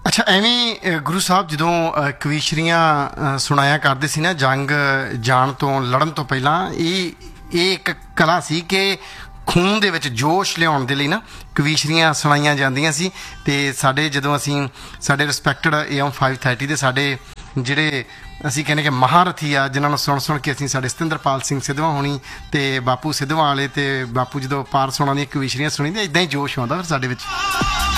ਅੱਛਾ, ਐਵੇਂ ਗੁਰੂ ਸਾਹਿਬ ਜਦੋਂ ਕਵੀਸ਼ਰੀਆਂ ਸੁਣਾਇਆ ਕਰਦੇ ਸੀ ਨਾ ਜੰਗ ਜਾਣ ਤੋਂ ਲੜਨ ਤੋਂ ਪਹਿਲਾਂ, ਇਹ ਇੱਕ ਕਲਾ ਸੀ ਕਿ ਖੂਨ ਦੇ ਵਿੱਚ ਜੋਸ਼ ਲਿਆਉਣ ਦੇ ਲਈ ਨਾ ਕਵੀਸ਼ਰੀਆਂ ਸੁਣਾਈਆਂ ਜਾਂਦੀਆਂ ਸੀ। ਅਤੇ ਸਾਡੇ ਜਦੋਂ ਅਸੀਂ ਸਾਡੇ ਰਿਸਪੈਕਟਡ AM 530 ਦੇ ਸਾਡੇ ਜਿਹੜੇ ਅਸੀਂ ਕਹਿੰਦੇ ਕਿ ਮਹਾਰਥੀ ਆ, ਜਿਨ੍ਹਾਂ ਨੂੰ ਸੁਣ ਸੁਣ ਕੇ ਅਸੀਂ ਸਾਡੇ ਸਤਿੰਦਰਪਾਲ ਸਿੰਘ ਸਿੱਧਵਾਂ ਹੋਣੀ ਅਤੇ ਬਾਪੂ ਸਿੱਧਵਾਂ ਵਾਲੇ ਅਤੇ ਬਾਪੂ ਜਦੋਂ ਪਾਰ ਸੁਣਾਉਣ ਦੀਆਂ ਕਵੀਸ਼ਰੀਆਂ ਸੁਣੀ ਤਾਂ ਇੱਦਾਂ ਹੀ ਜੋਸ਼ ਆਉਂਦਾ ਫਿਰ ਸਾਡੇ ਵਿੱਚ।